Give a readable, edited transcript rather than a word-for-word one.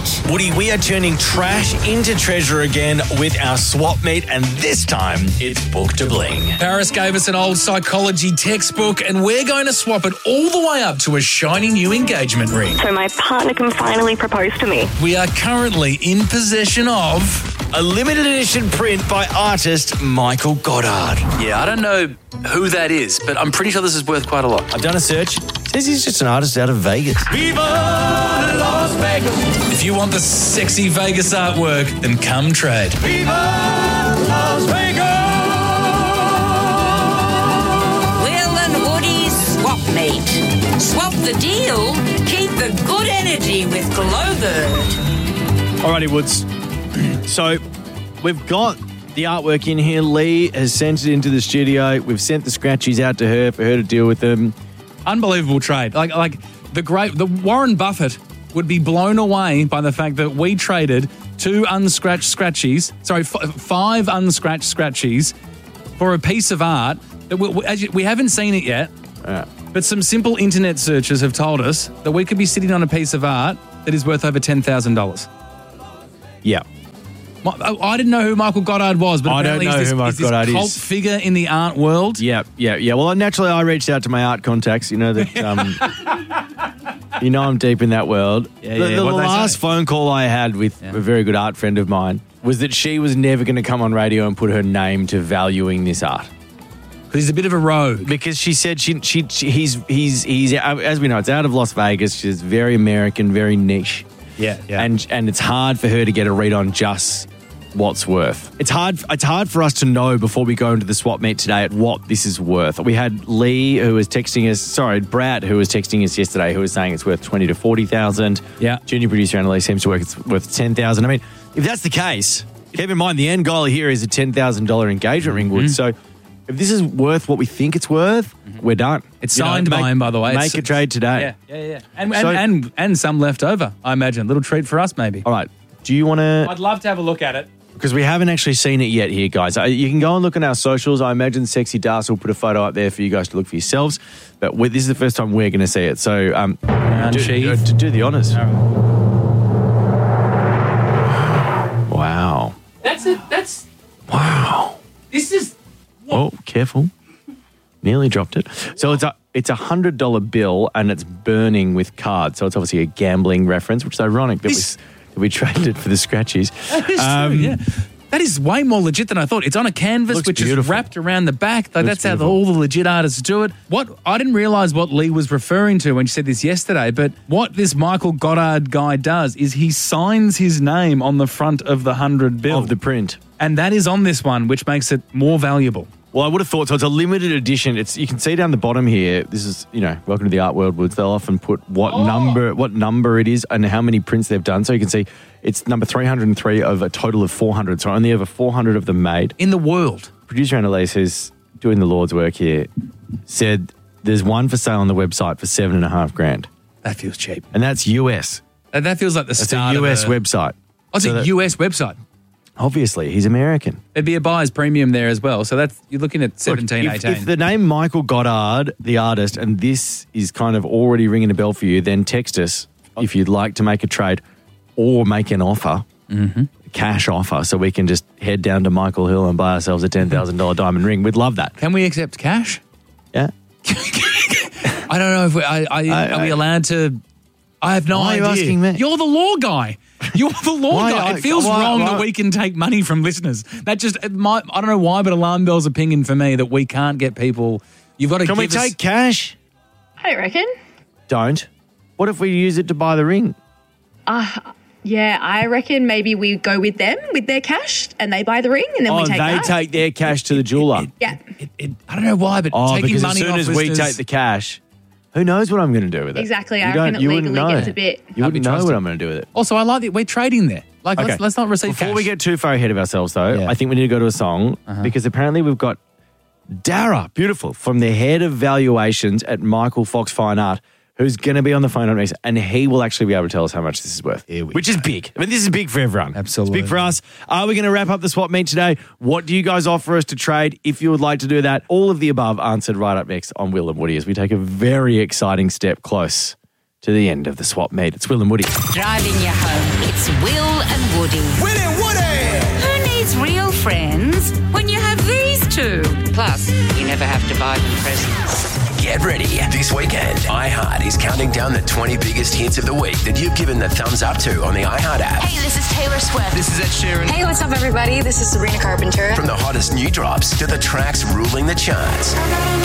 meet. Woody, we are turning trash into treasure again with our swap meet, and this time it's Book to Bling. Paris gave us an old psychology textbook, and we're going to swap it all the way up to a shiny new engagement ring. So my partner can finally propose to me. We are currently in possession of a limited edition print by artist Michael Goddard. Yeah, I don't know who that is, but I'm pretty sure this is worth quite a lot. I've done a search. It says he's just an artist out of Vegas. Viva Las Vegas! If you want the sexy Vegas artwork, then come trade. Viva Las Vegas! Will and Woody's swap meet. Swap the deal, keep the good energy with Glowbird. Alrighty, Woods. So, we've got the artwork in here. Lee has sent it into the studio. We've sent the scratchies out to her for her to deal with them. Unbelievable trade. Like the Warren Buffett would be blown away by the fact that we traded 5 unscratched scratchies for a piece of art that we haven't seen it yet. But some simple internet searches have told us that we could be sitting on a piece of art that is worth over $10,000. Yeah. I didn't know who Michael Goddard was, but apparently he's this cult figure in the art world. Yeah. Well, naturally, I reached out to my art contacts. You know that. I'm deep in that world. The last phone call I had with a very good art friend of mine was that she was never going to come on radio and put her name to valuing this art. Because he's a bit of a rogue. Because she said he's as we know, it's out of Las Vegas. She's very American, very niche. Yeah. And it's hard for her to get a read on just what's worth. It's hard for us to know before we go into the swap meet today at what this is worth. We had Brad, who was texting us yesterday, who was saying it's worth 20 to 40,000. Yeah. Junior producer Annalise seems to work it's worth 10,000. I mean, if that's the case, keep in mind the end goal here is a $10,000 engagement ring, Wood. So if this is worth what we think it's worth, we're done. It's signed by him, by the way. Make a trade today. Yeah. And some left over, I imagine. A little treat for us, maybe. All right. Do you want to... I'd love to have a look at it. Because we haven't actually seen it yet here, guys. You can go and look on our socials. I imagine Sexy Das will put a photo up there for you guys to look for yourselves. But this is the first time we're going to see it. So do the honours. Wow. That's... Wow. This is... Oh, careful. Nearly dropped it. So it's a $100 bill and it's burning with cards. So it's obviously a gambling reference, which is ironic that we traded it for the scratchies. That is true, yeah. That is way more legit than I thought. It's on a canvas which is wrapped around the back. That's how all the legit artists do it. I didn't realise what Lee was referring to when she said this yesterday, but what this Michael Goddard guy does is he signs his name on the front of the 100 bill. Of the print. And that is on this one, which makes it more valuable. Well, I would have thought so. It's a limited edition. You can see down the bottom here. This is, welcome to the art world, Woods. They'll often put what number it is and how many prints they've done. So you can see it's number 303 of a total of 400. So only over 400 of them made in the world. Producer Annalise, who's doing the Lord's work here, said there's one for sale on the website for $7,500. That feels cheap, and that's US. That feels like the start. It's a US website. Oh, it's a US website. Obviously, he's American. There'd be a buyer's premium there as well. So you're looking at 17, 18. If the name Michael Goddard, the artist, and this is kind of already ringing a bell for you, then text us if you'd like to make a trade or make an offer, cash offer, so we can just head down to Michael Hill and buy ourselves a $10,000 diamond ring. We'd love that. Can we accept cash? Yeah. I don't know if are we allowed to... I have no idea. Why are you asking me? You're the law guy. You're the law guy. It feels wrong that we can take money from listeners. That just, I don't know why, but alarm bells are pinging for me that we can't get people. You've got to Can we take cash? I reckon. Don't. What if we use it to buy the ring? Yeah, I reckon maybe we go with them with their cash and they buy the ring and then we take that. They take their cash to the jeweller. Yeah. I don't know why, but taking because money as soon off as listeners, we take the cash, who knows what I'm going to do with it? Exactly. I reckon it legally gets a bit... You wouldn't know what I'm going to do with it. Also, I like that we're trading there. Let's not receive cash. Before we get too far ahead of ourselves, though, I think we need to go to a song because apparently we've got Dara, beautiful, from the head of valuations at Michael Fox Fine Art, who's going to be on the phone next, and he will actually be able to tell us how much this is worth, which is big. I mean, this is big for everyone. Absolutely. It's big for us. Are we going to wrap up the swap meet today? What do you guys offer us to trade if you would like to do that? All of the above answered right up next on Will and Woody as we take a very exciting step close to the end of the swap meet. It's Will and Woody. Driving you home, it's Will and Woody. Will and Woody! Who needs real friends when you have these two? Plus, you never have to buy them presents. Get ready. This weekend, iHeart is counting down the 20 biggest hits of the week that you've given the thumbs up to on the iHeart app. Hey, this is Taylor Swift. This is Ed Sheeran. Hey, what's up, everybody? This is Sabrina Carpenter. From the hottest new drops to the tracks ruling the charts.